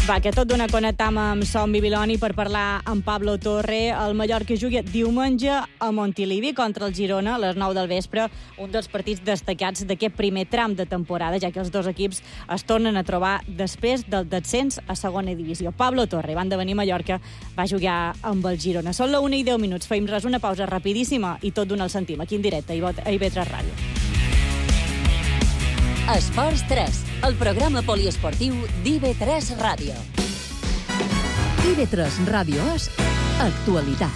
Va, que tot d'una connectam amb Som Bibiloni per parlar amb Pablo Torre. El Mallorca juga diumenge a Montilivi contra el Girona a les 9 del vespre, un dels partits destacats d'aquest primer tram de temporada, ja que els dos equips es tornen a trobar després del descens a segona divisió. Pablo Torre, van de venir a Mallorca, va jugar amb el Girona. Són la 1:10. Feim res, una pausa rapidíssima i tot d'una el sentim aquí en directe a IB3 Ràdio. Esports 3, el programa poliesportiu d'IB3 Ràdio. IB3 Ràdio és actualitat.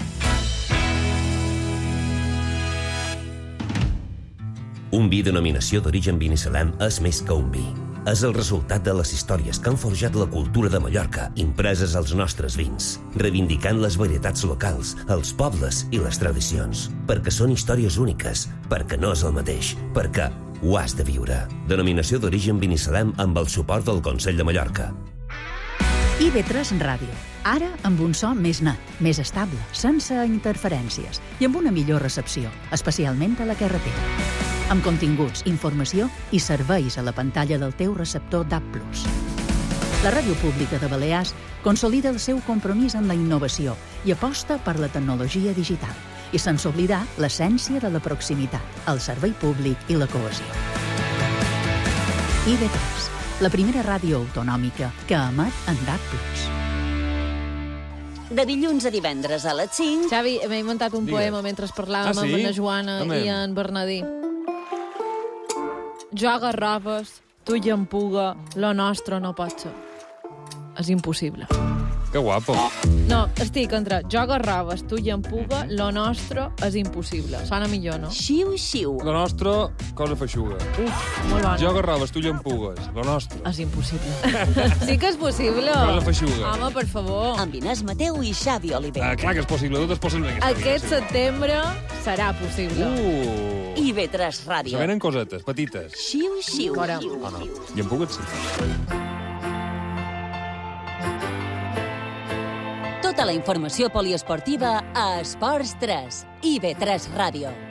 Un vi denominació d'origen Binissalem és més que un vi. És el resultat de les històries que han forjat la cultura de Mallorca, impreses als nostres vins, reivindicant les varietats locals, els pobles i les tradicions. Perquè són històries úniques, perquè no és el mateix, perquè ho has de viure. Denominació d'origen Binissalem amb el suport del Consell de Mallorca. IB3 Ràdio. Ara amb un so més net, més estable, sense interferències i amb una millor recepció, especialment a la carretera. Amb continguts, informació i serveis a la pantalla del teu receptor DAB+. La Ràdio Pública de Balears consolida el seu compromís amb la innovació i aposta per la tecnologia digital, i sense oblidar l'essència de la proximitat, el servei públic i la cohesió. IB3, la primera ràdio autonòmica que emet en DAB+. De dilluns a divendres a les 5... Xavi, m'he inventat un poema mentre parlàvem amb la Joana i en Bernadí. Jo agarraves, tu llampuga, lo nostre no pot ser. És impossible. Que guapo. No, estic entre jo agarraves, tu llampuga, lo nostre és impossible. Sona millor, no? Xiu, xiu. Lo nostre, cosa feixuga. Uf, molt bona. Jo agarraves, tu llampugues. Lo nostre. És impossible. Sí que és possible. Cosa feixuga. Home, per favor. Amb Inés Mateu i Xavi Oliver. Clar que és possible, tot és possible. Aquest setembre serà possible. IB3 Ràdio. Se venen cosetes, petites. Xiu, xiu. Fora. Oh, no. Llampugues, sí. Tota la informació poliesportiva a Esports 3, IB3 Ràdio.